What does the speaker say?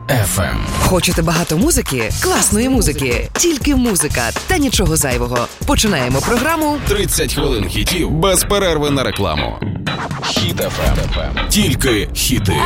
FM. Хочете багато музики? Класної музики. Тільки музика та нічого зайвого. Починаємо програму 30 хвилин хітів без перерви на рекламу. Хіт FM. Тільки хіти.